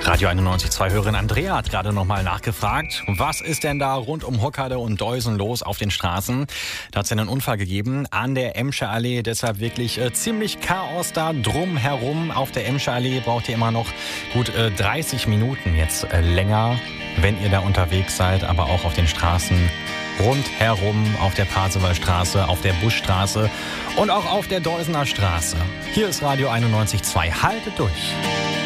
Radio 91.2 Hörerin Andrea hat gerade nochmal nachgefragt, was ist denn da rund um Hockade und Deusen los auf den Straßen? Da hat es einen Unfall gegeben an der Emscher Allee, deshalb wirklich ziemlich Chaos da drumherum. Auf der Emscher Allee braucht ihr immer noch gut 30 Minuten jetzt länger, wenn ihr da unterwegs seid, aber auch auf den Straßen rundherum, auf der Parsewalstraße, auf der Buschstraße und auch auf der Deusener Straße. Hier ist Radio 91.2, haltet durch.